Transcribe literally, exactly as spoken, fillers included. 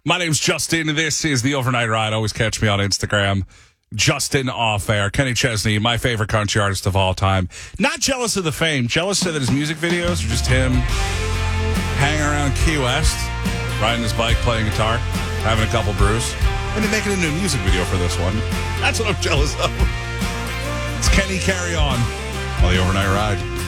My name's Justin. This is the Overnight Ride. Always catch me on Instagram. Justin Off Air. Kenny Chesney, my favorite country artist of all time. Not jealous of the fame. Jealous that his music videos are just him hanging around Key West, riding his bike, playing guitar, having a couple brews, and then making a new music video for this one. That's what I'm jealous of. It's Kenny Carry On on the Overnight Ride.